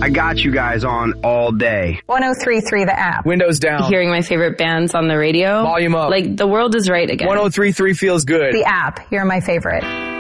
I got you guys on all day. 103.3 The App. Windows down. Hearing my favorite bands on the radio. Volume up. Like, the world is right again. 103.3 feels good. The App. You're my favorite.